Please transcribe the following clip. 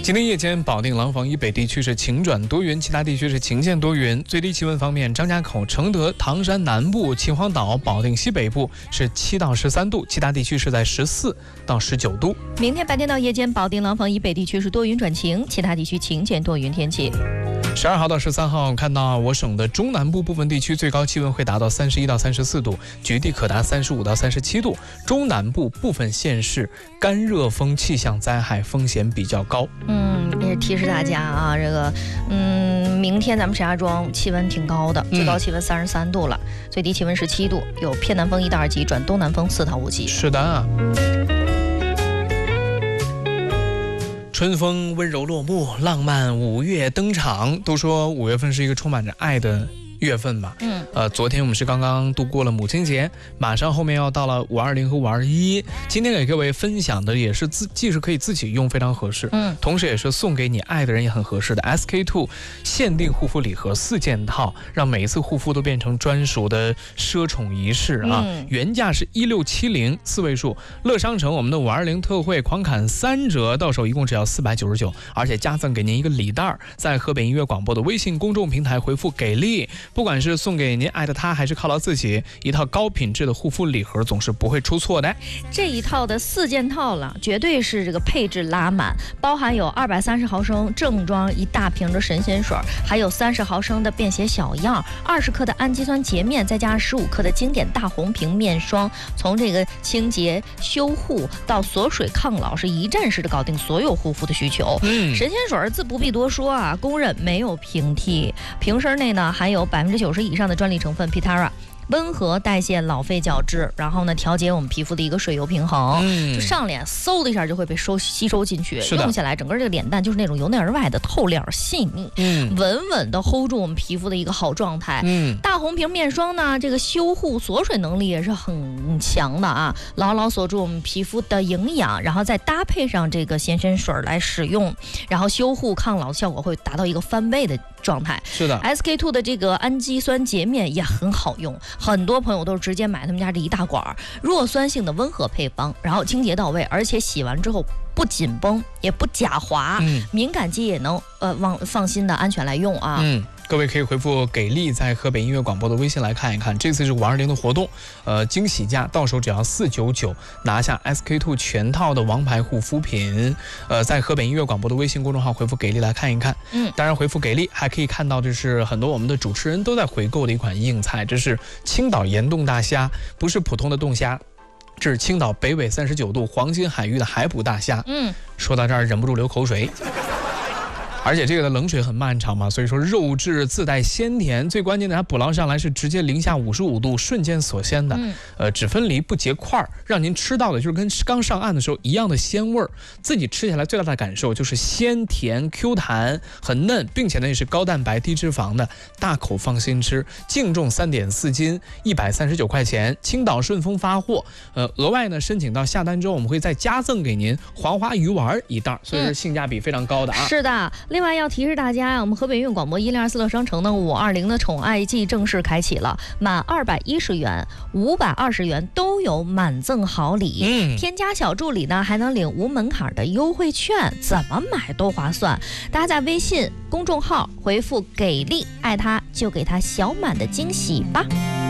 今天夜间，保定廊坊以北地区是晴转多云，其他地区是晴见多云。最低气温方面，张家口、承德、唐山南部、秦皇岛、保定西北部是7到13度，其他地区是在14到19度。 明天白天到夜间，保定廊坊以北地区是多云转晴，其他地区晴见多云天气。 12号到13号，看到我省的中南部部分地区最高气温会达到31到34度，局地可达35到37度。中南部部分县市干热风气象灾害风险比较高。 也提示大家啊，这个明天咱们石家庄气温挺高的，最高气温33度了，最低气温17度，有偏南风1到2级转东南风4到5级。 是的。春风温柔落幕，浪漫5月登场。都说5月份是一个充满着爱的月份嘛。昨天我们是刚刚度过了母亲节，马上后面要到了520和521。今天给各位分享的也是既是可以自己用非常合适，同时也是送给你爱的人也很合适的 SK2 限定护肤礼盒4件套，让每一次护肤都变成专属的奢宠仪式啊！原价是1670 4位数，乐商城我们的520特惠狂砍3折，到手一共只要499，而且加赠给您一个礼袋，在河北音乐广播的微信公众平台回复给力，不管是送给您爱的他，还是犒劳自己，一套高品质的护肤礼盒总是不会出错的。 这一套的4件套了，绝对是这个配置拉满，包含有230毫升正装一大瓶的神仙水，还有30毫升的便携小样，20克的氨基酸洁面，再加上15克的经典大红瓶面霜，从这个清洁修护到锁水抗老，是一站式的搞定所有护肤的需求。神仙水自不必多说啊，公认没有平替。瓶身内呢含有90%以上的专利成分 Pitara，温和代谢老废角质，然后呢调节我们皮肤的一个水油平衡，就上脸嗖的一下就会被吸收进去，用起来整个这个脸蛋就是那种由内而外的透亮细腻，稳稳的 hold 住我们皮肤的一个好状态。大红瓶面霜呢，这个修护锁水能力也是很强的啊，牢牢锁住我们皮肤的营养，然后再搭配上这个咸鲜水来使用，然后修护抗老效果会达到一个翻倍的状态。 是的 ，SK2 的这个氨基酸洁面也很好用，很多朋友都是直接买他们家这一大管，弱酸性的温和配方，然后清洁到位，而且洗完之后不紧绷也不假滑，敏感肌也能放心的安全来用啊。 各位可以回复给力，在河北音乐广播的微信来看一看，这次是520的活动，惊喜价，到手只要499，拿下 SK2 全套的王牌护肤品。在河北音乐广播的微信公众号回复给力来看一看。当然回复给力还可以看到，这是很多我们的主持人都在回购的一款硬菜，这是青岛盐冻大虾，不是普通的冻虾，这是青岛北纬39度黄金海域的海捕大虾。说到这儿忍不住流口水。而且这个的冷水很漫长嘛，所以说肉质自带鲜甜，最关键的它捕捞上来是直接零下55度瞬间锁鲜的，只分离不结块，让您吃到的就是跟刚上岸的时候一样的鲜味儿。自己吃下来最大的感受就是鲜甜 Q 弹，很嫩，并且呢也是高蛋白低脂肪的，大口放心吃。净重3.4斤，139块钱，青岛顺丰发货。额外呢申请到下单之后，我们会再加赠给您黄花鱼丸一袋，所以是性价比非常高的啊。 是的。另外要提示大家，我们河北音乐广播102.4乐商城的520的宠爱季正式开启了，满210元、520元都有满赠好礼。添加小助理呢，还能领无门槛的优惠券，怎么买都划算。大家在微信公众号回复给力，爱他就给他小满的惊喜吧。